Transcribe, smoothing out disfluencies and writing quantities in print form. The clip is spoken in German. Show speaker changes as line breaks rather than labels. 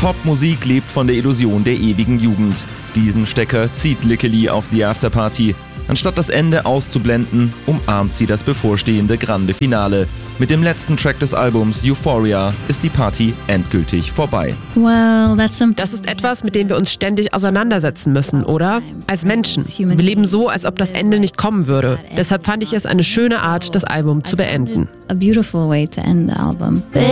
Popmusik lebt von der Illusion der ewigen Jugend. Diesen Stecker zieht Lickely auf The Afterparty. Anstatt das Ende auszublenden, umarmt sie das bevorstehende Grande Finale. Mit dem letzten Track des Albums Euphoria ist die Party endgültig vorbei.
Das ist etwas, mit dem wir uns ständig auseinandersetzen müssen, oder? Als Menschen. Wir leben so, als ob das Ende nicht kommen würde. Deshalb fand ich es eine schöne Art, das Album zu beenden.